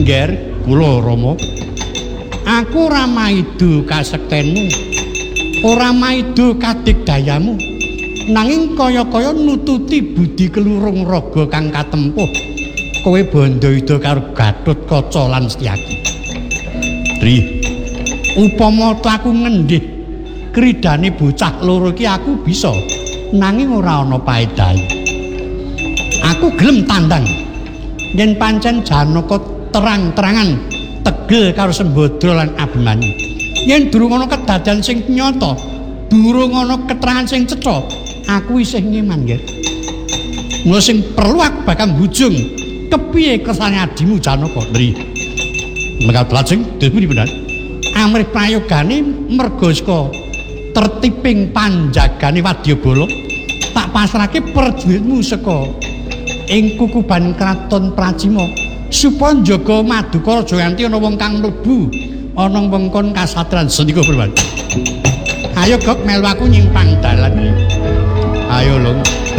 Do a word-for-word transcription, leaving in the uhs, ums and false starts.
Nger, kula Rama. Aku ora maido kasektenmu. Ora maido kadigdayamu. Nanging kaya-kaya nututi budi kelurung raga kang katempuh. Kowe bandha-ida karo Gatotkaca lan Setyaki. Dri, upama aku ngendhih kridane bocah loro iki aku bisa, nanging ora ana paedahe. Aku gelem tandang yen pancen Janaka terang-terangan tegel karo Sembadra lan Abimanyu. Yen durung ana kedadean sing nyata, durung ana keterangan sing cetha, aku isih ngeman, nggih. Mula sing perlu aku bakal bujung kepiye kersane adimu Janaka, Ndri. Mekat lajeng dipun bener. Amrih prayogane merga saka tertiping panjagane Wadyabala, tak pasrahke perjuritmu saka ing kukuban kraton Pracima supaya njaga Madukara aja nganti ana wong kang mlebu ana wengkon kasatran senika Purwan. Ayo Gok melu aku nyimpang dalan. Ayo lho.